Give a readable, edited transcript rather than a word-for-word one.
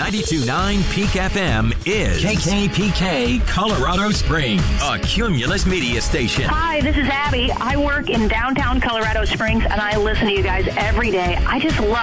92.9 Peak FM is KKPK Colorado Springs, a Cumulus media station. Hi, this is Abby. I work in downtown Colorado Springs, and I listen to you guys every day. I just love